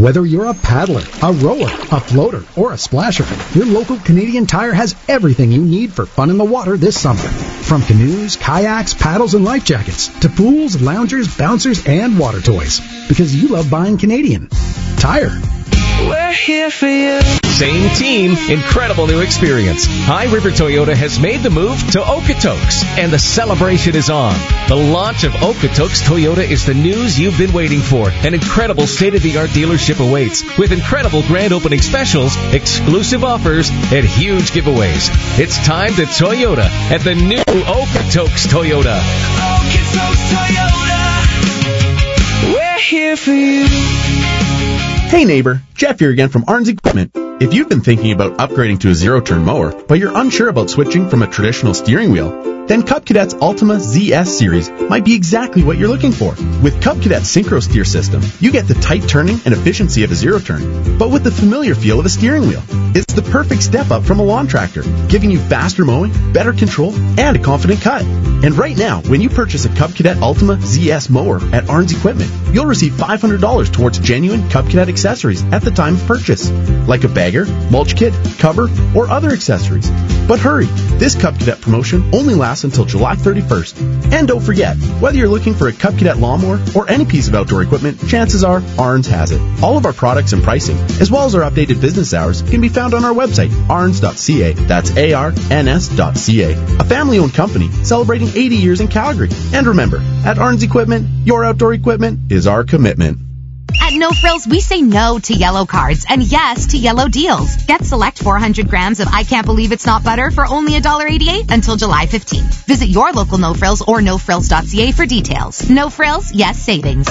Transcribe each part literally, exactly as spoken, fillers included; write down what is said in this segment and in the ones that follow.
Whether you're a paddler, a rower, a floater, or a splasher, your local Canadian Tire has everything you need for fun in the water this summer. From canoes, kayaks, paddles, and life jackets, to pools, loungers, bouncers, and water toys. Because you love buying Canadian Tire. We're here for you. Same team, incredible new experience. High River Toyota has made the move to Okotoks, and the celebration is on. The launch of Okotoks Toyota is the news you've been waiting for. An incredible state-of-the-art dealership awaits, with incredible grand opening specials, exclusive offers, and huge giveaways. It's time to Toyota at the new Okotoks Toyota. Okotoks Toyota. We're here for you. Hey neighbor, Jeff here again from Arns Equipment. If you've been thinking about upgrading to a zero-turn mower, but you're unsure about switching from a traditional steering wheel, then Cub Cadet's Ultima Z S Series might be exactly what you're looking for. With Cub Cadet's Synchro Steer system, you get the tight turning and efficiency of a zero-turn, but with the familiar feel of a steering wheel. It's the perfect step up from a lawn tractor, giving you faster mowing, better control, and a confident cut. And right now, when you purchase a Cub Cadet Ultima Z S mower at Arns Equipment, you'll receive five hundred dollars towards genuine Cub Cadet accessories at the time of purchase, like a bagger, mulch kit, cover, or other accessories. But hurry, this Cub Cadet promotion only lasts until July thirty-first. And don't forget, whether you're looking for a Cub Cadet lawnmower or any piece of outdoor equipment, chances are Arns has it. All of our products and pricing, as well as our updated business hours, can be found on our website, arns dot c a. That's A R N S dot C A. A family-owned company celebrating eighty years in Calgary. And remember, at Arns Equipment, your outdoor equipment is our commitment. At No Frills, we say no to yellow cards and yes to yellow deals. Get select four hundred grams of I Can't Believe It's Not Butter for only one dollar and eighty-eight cents until July fifteenth. Visit your local No Frills or no frills dot c a for details. No Frills, yes savings.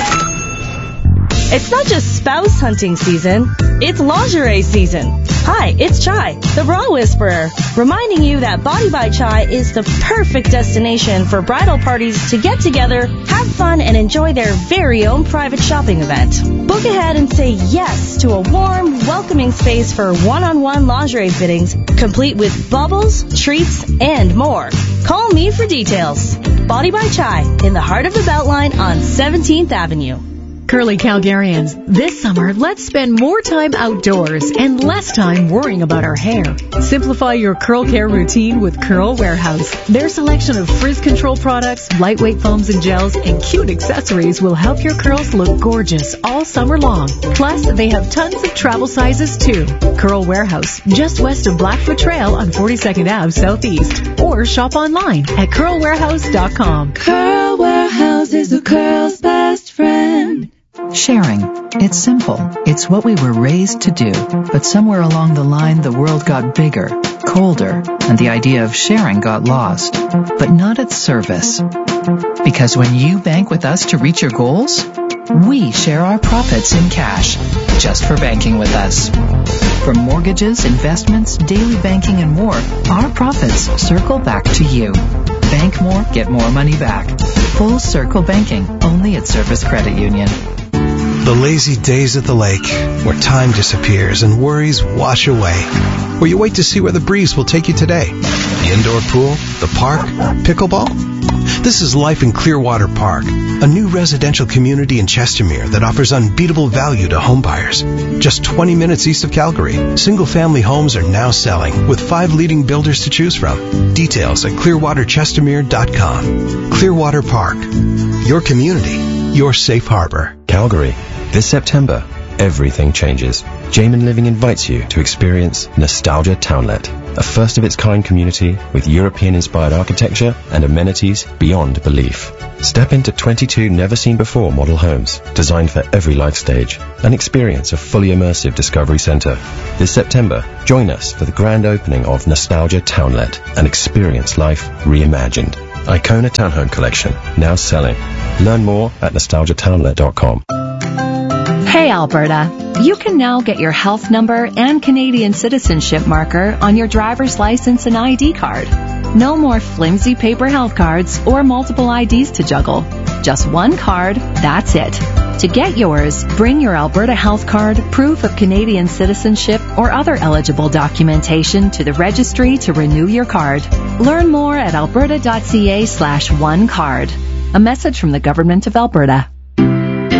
It's not just spouse hunting season, it's lingerie season. Hi, it's Chai, the bra whisperer, reminding you that Body by Chai is the perfect destination for bridal parties to get together, have fun, and enjoy their very own private shopping event. Book ahead and say yes to a warm, welcoming space for one-on-one lingerie fittings, complete with bubbles, treats, and more. Call me for details. Body by Chai, in the heart of the Beltline on seventeenth Avenue. Curly Calgarians, this summer, let's spend more time outdoors and less time worrying about our hair. Simplify your curl care routine with Curl Warehouse. Their selection of frizz control products, lightweight foams and gels, and cute accessories will help your curls look gorgeous all summer long. Plus, they have tons of travel sizes too. Curl Warehouse, just west of Blackfoot Trail on forty-second Avenue Southeast. Or shop online at curl warehouse dot com. Curl Warehouse is a curl's best friend. Sharing. It's simple. It's what we were raised to do. But somewhere along the line, the world got bigger, colder, and the idea of sharing got lost. But not at Service. Because when you bank with us to reach your goals, we share our profits in cash, just for banking with us. From mortgages, investments, daily banking, and more, our profits circle back to you. Bank more, get more money back. Full circle banking, only at Service Credit Union. The lazy days at the lake, where time disappears and worries wash away. Where you wait to see where the breeze will take you today. The indoor pool, the park, pickleball. This is life in Clearwater Park, a new residential community in Chestermere that offers unbeatable value to homebuyers. Just twenty minutes east of Calgary, single-family homes are now selling with five leading builders to choose from. Details at clearwater chestermere dot com. Clearwater Park, your community, your safe harbor. Calgary, this September, everything changes. Jamin Living invites you to experience Nostalgia Townlet, a first-of-its-kind community with European-inspired architecture and amenities beyond belief. Step into twenty-two never-seen-before model homes designed for every life stage and experience a fully immersive Discovery Center. This September, join us for the grand opening of Nostalgia Townlet and experience life reimagined. Icona Townhome Collection, now selling. Learn more at nostalgia townlet dot com. Hey Alberta, you can now get your health number and Canadian citizenship marker on your driver's license and I D card. No more flimsy paper health cards or multiple I Ds to juggle. Just one card, that's it. To get yours, bring your Alberta health card, proof of Canadian citizenship, or other eligible documentation to the registry to renew your card. Learn more at alberta dot c a slash one card. A message from the Government of Alberta.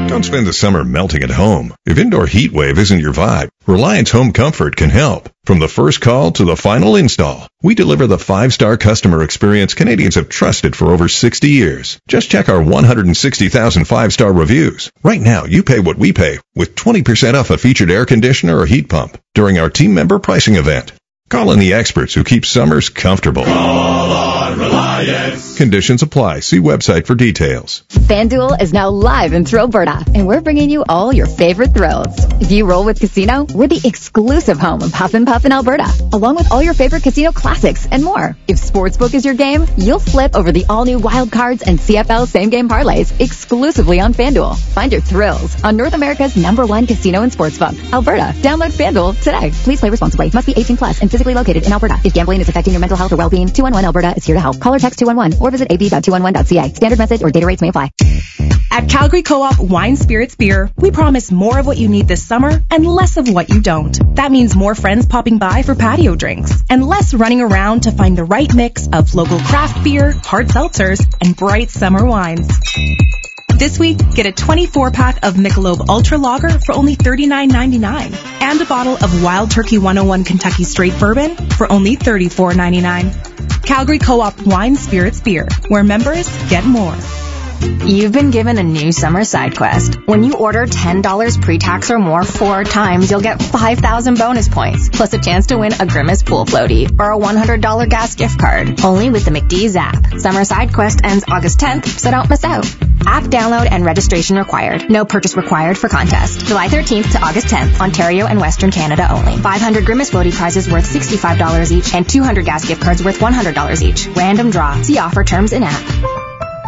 Don't spend the summer melting at home. If indoor heat wave isn't your vibe, Reliance Home Comfort can help. From the first call to the final install, we deliver the five-star customer experience Canadians have trusted for over sixty years. Just check our one hundred sixty thousand five-star reviews. Right now, you pay what we pay with twenty percent off a featured air conditioner or heat pump during our team member pricing event. Call in the experts who keep summers comfortable. Call on Reliance. Conditions apply. See website for details. FanDuel is now live in Thrillberta, and we're bringing you all your favorite thrills. If you roll with Casino, we're the exclusive home of Huff and Puff in Alberta, along with all your favorite casino classics and more. If Sportsbook is your game, you'll flip over the all-new Wild Cards and C F L same-game parlays exclusively on FanDuel. Find your thrills on North America's number one casino and sportsbook, Alberta. Download FanDuel today. Please play responsibly. Must be eighteen plus and physically located in Alberta. If gambling is affecting your mental health or well-being, two one one Alberta is here to help. Call or text two one one or visit a b dot two one one dot c a. Standard message or data rates may apply. At Calgary Co-op Wine Spirits Beer, we promise more of what you need this summer and less of what you don't. That means more friends popping by for patio drinks and less running around to find the right mix of local craft beer, hard seltzers, and bright summer wines. This week, get a twenty-four pack of Michelob Ultra Lager for only thirty-nine ninety-nine and a bottle of Wild Turkey one oh one Kentucky Straight Bourbon for only thirty-four ninety-nine. Calgary Co-op Wine Spirits Beer, where members get more. You've been given a new summer side quest. When you order ten dollars pre-tax or more four times, you'll get five thousand bonus points, plus a chance to win a Grimace pool floaty or a one hundred dollars gas gift card. Only with the McDee's app. Summer side quest ends August tenth, so don't miss out. App download and registration required. No purchase required for contest. July thirteenth to August tenth, Ontario and Western Canada only. five hundred Grimace floaty prizes worth sixty-five dollars each and two hundred gas gift cards worth one hundred dollars each. Random draw. See offer terms in app.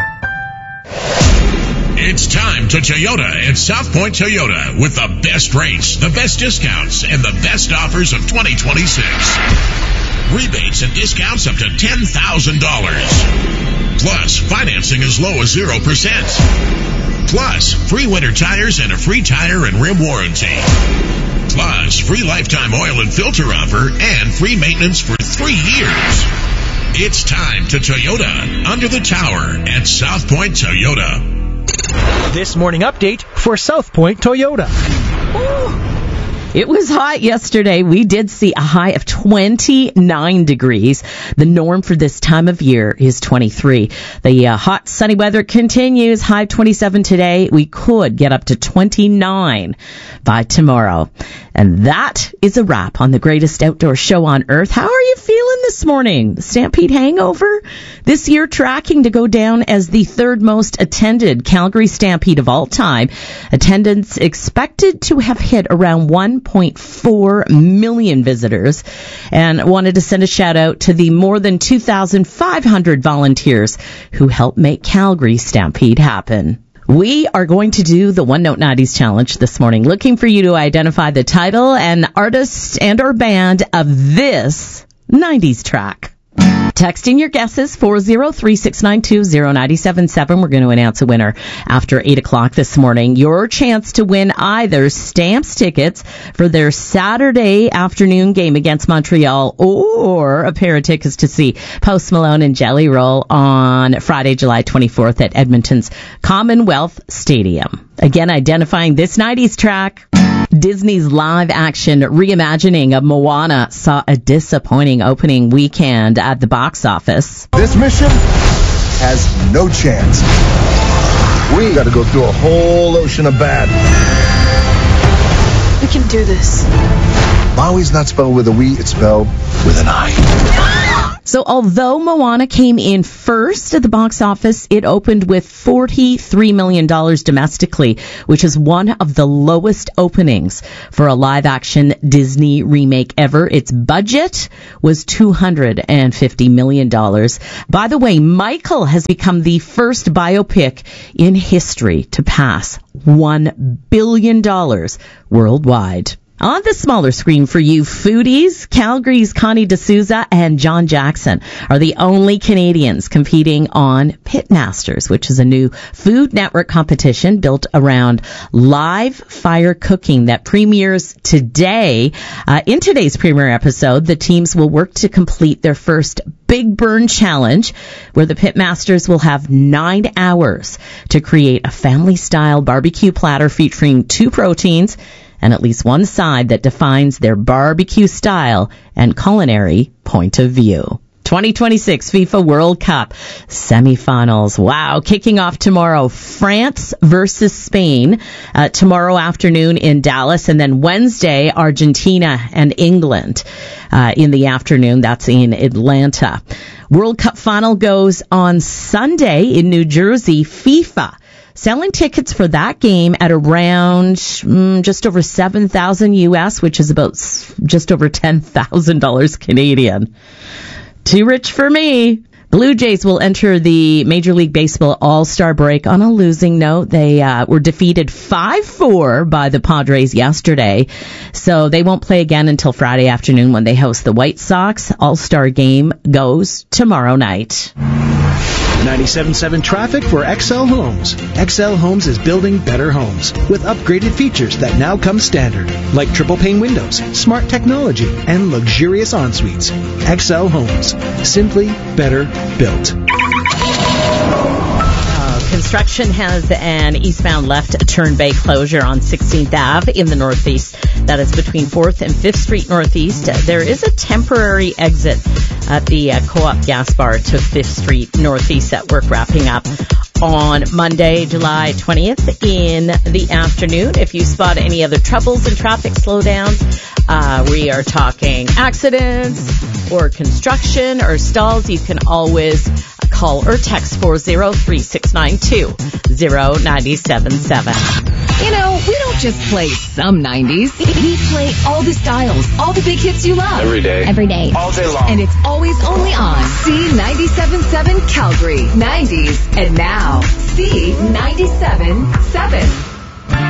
It's time to Toyota at South Point Toyota with the best rates, the best discounts, and the best offers of twenty twenty-six. Rebates and discounts up to ten thousand dollars. Plus, financing as low as zero percent. Plus, free winter tires and a free tire and rim warranty. Plus, free lifetime oil and filter offer and free maintenance for three years. It's time to Toyota under the tower at South Point Toyota. This morning update for South Point Toyota. Ooh. It was hot yesterday. We did see a high of twenty-nine degrees. The norm for this time of year is twenty-three. The uh, hot, sunny weather continues. High twenty-seven today. We could get up to twenty-nine by tomorrow. And that is a wrap on the greatest outdoor show on earth. How are you feeling this morning? The Stampede Hangover? This year tracking to go down as the third most attended Calgary Stampede of all time. Attendance expected to have hit around one point four million visitors. And I wanted to send a shout out to the more than two thousand five hundred volunteers who helped make Calgary Stampede happen. We are going to do the One Note nineties Challenge this morning, looking for you to identify the title and artist and or band of this nineties track. Texting your guesses, four oh three, six nine two, oh nine seven seven. We're going to announce a winner after eight o'clock this morning. Your chance to win either Stamps tickets for their Saturday afternoon game against Montreal or a pair of tickets to see Post Malone and Jelly Roll on Friday, July twenty-fourth at Edmonton's Commonwealth Stadium. Again, identifying this nineties track. Disney's live-action reimagining of Moana saw a disappointing opening weekend at the box office. This mission has no chance. We got to go through a whole ocean of bad. We can do this. Maui's not spelled with a we, it's spelled with an I. So although Moana came in first at the box office, it opened with forty-three million dollars domestically, which is one of the lowest openings for a live-action Disney remake ever. Its budget was two hundred fifty million dollars. By the way, Michael has become the first biopic in history to pass one billion dollars worldwide. On the smaller screen for you foodies, Calgary's Connie D'Souza and John Jackson are the only Canadians competing on Pitmasters, which is a new Food Network competition built around live fire cooking that premieres today. Uh, in today's premiere episode, the teams will work to complete their first Big Burn Challenge, where the Pitmasters will have nine hours to create a family-style barbecue platter featuring two proteins and at least one side that defines their barbecue style and culinary point of view. twenty twenty-six FIFA World Cup semifinals. Wow, kicking off tomorrow. France versus Spain uh, tomorrow afternoon in Dallas, and then Wednesday, Argentina and England uh, in the afternoon. That's in Atlanta. World Cup final goes on Sunday in New Jersey. FIFA selling tickets for that game at around mm, just over seven thousand U S, which is about just over ten thousand dollars Canadian. Too rich for me. Blue Jays will enter the Major League Baseball All-Star break on a losing note. They uh, were defeated five four by the Padres yesterday, so they won't play again until Friday afternoon when they host the White Sox. All-Star game goes tomorrow night. ninety-seven point seven traffic for X L Homes. X L Homes is building better homes with upgraded features that now come standard, like triple pane windows, smart technology, and luxurious en-suites. X L Homes. Simply better built. Construction has an eastbound left turn bay closure on sixteenth Avenue in the Northeast. That is between fourth and fifth Street Northeast. There is a temporary exit at the uh, Co-op Gas Bar to fifth Street Northeast. That work wrapping up on Monday, July twentieth in the afternoon. If you spot any other troubles and traffic slowdowns, uh, we are talking accidents or construction or stalls, you can always call or text four oh three, six nine two, oh nine seven seven. You know, we don't just play some nineties. We play all the styles, all the big hits you love. Every day. Every day. All day long. And it's always only on C ninety-seven point seven Calgary. nineties. And now, C ninety-seven point seven.